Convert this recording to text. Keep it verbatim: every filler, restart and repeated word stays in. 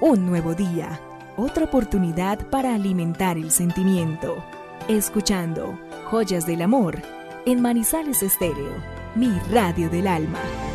Un nuevo día, otra oportunidad para alimentar el sentimiento. Escuchando Joyas del Amor en Manizales Estéreo, mi radio del alma.